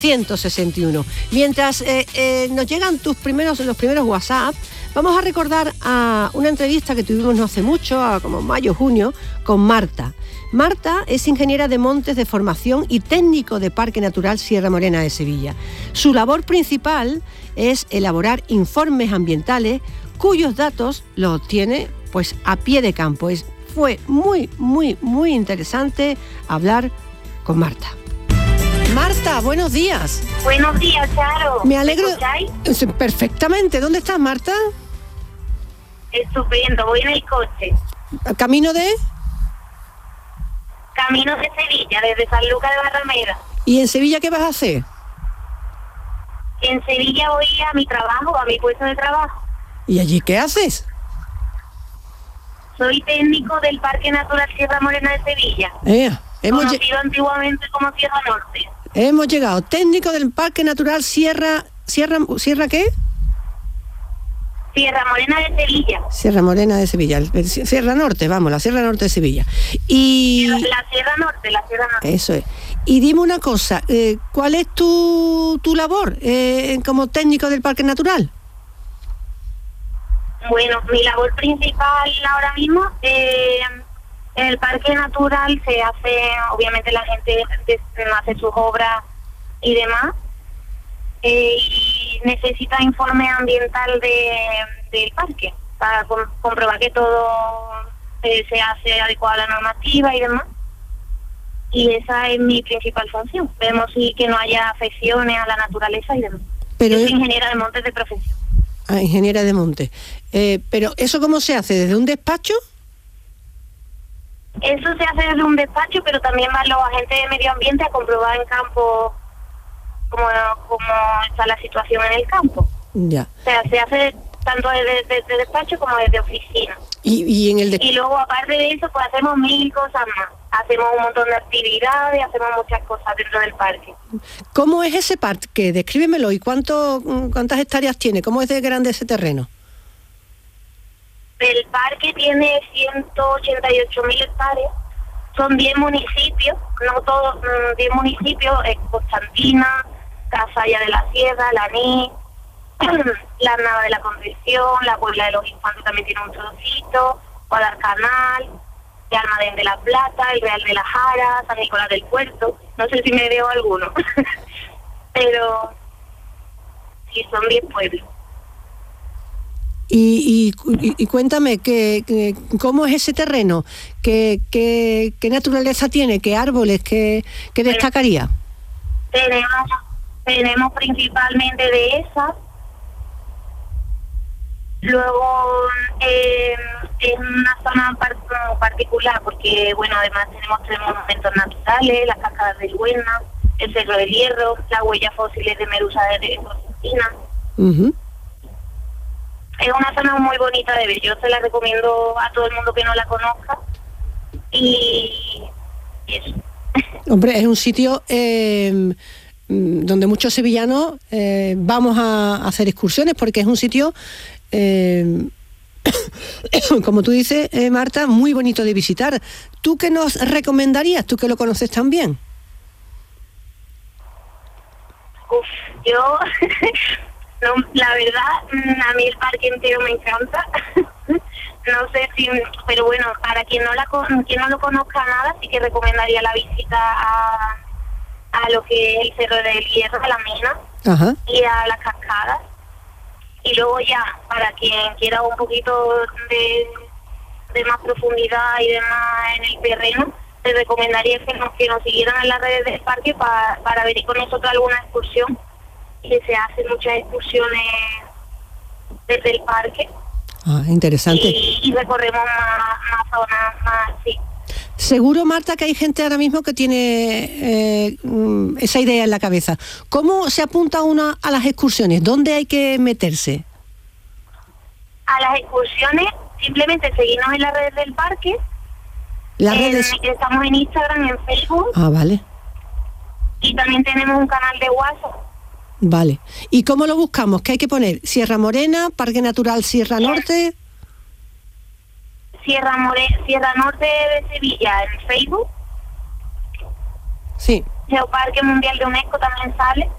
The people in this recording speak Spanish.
161. Mientras nos llegan los primeros WhatsApp, vamos a recordar a una entrevista que tuvimos no hace mucho, como mayo, junio, con Marta. Marta es ingeniera de montes de formación y técnico de Parque Natural Sierra Morena de Sevilla. Su labor principal es elaborar informes ambientales cuyos datos los obtiene pues a pie de campo. Fue muy interesante hablar con Marta. Marta, buenos días. Buenos días, Charo. Me alegro. ¿Me escucháis? Perfectamente. ¿Dónde estás, Marta? Estupendo, voy en el coche. ¿Camino de Sevilla, desde San Lucas de Barrameda. ¿Y en Sevilla qué vas a hacer? En Sevilla voy a mi trabajo, a mi puesto de trabajo. ¿Y allí qué haces? Soy técnico del Parque Natural Sierra Morena de Sevilla. Conocido antiguamente como Sierra Norte. Hemos llegado. Técnico del Parque Natural ¿Sierra qué? Sierra Morena de Sevilla. Sierra Morena de Sevilla. Sierra Norte, vamos, la Sierra Norte de Sevilla. Y La Sierra Norte. Eso es. Y dime una cosa, ¿cuál es tu labor como técnico del Parque Natural? Bueno, mi labor principal ahora mismo, en el Parque Natural se hace, obviamente la gente hace sus obras y demás, y necesita informe ambiental del parque para comprobar que todo se hace adecuado a la normativa y demás. Y esa es mi principal función. Vemos que no haya afecciones a la naturaleza y demás. Yo soy ingeniera de montes de profesión. Ingeniera de montes. Pero ¿eso cómo se hace? ¿Desde un despacho? Eso se hace desde un despacho, pero también van los agentes de medio ambiente a comprobar en campo cómo está la situación en el campo. Ya. O sea, se hace tanto desde despacho como desde oficina. Y luego, aparte de eso, pues hacemos 1000 cosas más. Hacemos un montón de actividades, hacemos muchas cosas dentro del parque. ¿Cómo es ese parque? Descríbemelo. ¿Y cuántas hectáreas tiene? ¿Cómo es de grande ese terreno? El parque tiene 188.000 hectáreas. Son 10 municipios, no todos, 10 municipios, Constantina, Casalla de la Sierra, Laní, la Nava de la Concepción, la Puebla de los Infantes también tiene un trocito, Guadalcanal, de Almadén de la Plata, el Real de la Jara, San Nicolás del Puerto. No sé si me veo alguno, pero sí, son 10 pueblos. Y cuéntame, ¿cómo es ese terreno? ¿Qué naturaleza tiene? ¿Qué árboles? ¿Qué destacaría? Tenemos principalmente dehesas. Luego es una zona particular porque, bueno, además tenemos 3 monumentos naturales, las cascadas del Huerna, el Cerro del Hierro, las huellas fósiles de Medusa de Constantina. Uh-huh. Es una zona muy bonita de ver. Yo se la recomiendo a todo el mundo que no la conozca. Y eso. Hombre, es un sitio donde muchos sevillanos vamos a hacer excursiones porque es un sitio, como tú dices, Marta, muy bonito de visitar. ¿Tú qué nos recomendarías? Tú que lo conoces tan bien. Yo... No, la verdad, a mí el parque entero me encanta. No sé si, pero bueno, para quien no lo conozca nada, sí que recomendaría la visita a lo que es el Cerro del Hierro, a la mina. Ajá. Y a las cascadas. Y luego ya, para quien quiera un poquito de más profundidad y demás en el terreno, les recomendaría que nos siguieran en las redes del parque para venir con nosotros a alguna excursión. Que se hacen muchas excursiones desde el parque. Interesante. Y recorremos más zonas, más, sí. Seguro, Marta, que hay gente ahora mismo que tiene esa idea en la cabeza. ¿Cómo se apunta uno a las excursiones? ¿Dónde hay que meterse? A las excursiones, simplemente seguirnos en las redes del parque. Las redes. Estamos en Instagram, en Facebook. Vale. Y también tenemos un canal de WhatsApp. Vale. ¿Y cómo lo buscamos? ¿Qué hay que poner? ¿Sierra Morena? ¿Parque Natural Sierra Norte? Sierra Norte de Sevilla en Facebook. Sí. Geoparque Mundial de UNESCO también sale.